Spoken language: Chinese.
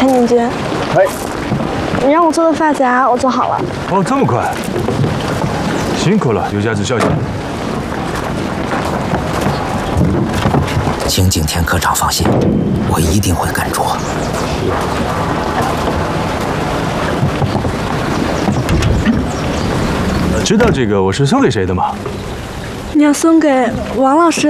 陈景军， 哎， 你让我做的发夹我做好了。 哦，这么快，辛苦了，有家子孝敬。 请景天科长放心，我一定会干拙。 知道这个我是送给谁的吗？ 你要送给王老师。